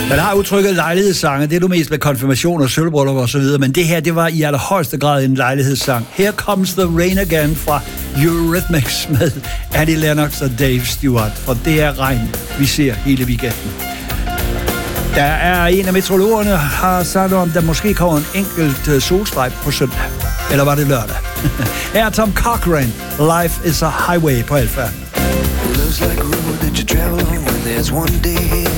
Man har udtrykket lejlighedssange, det er du mest med konfirmationer, sølvbryllup og så videre, men det her, det var i allerhøjeste grad en lejlighedssang. Here Comes the Rain Again fra Eurythmics med Annie Lennox og Dave Stewart, og det er regn, vi ser hele weekenden. Der er en af meteorologerne, har sagt om, der måske kommer en enkelt solstrejf på søndag. Eller var det lørdag? Her er Tom Cochrane, Life is a Highway på Alfa. Looks like a road that you travel on when there's one day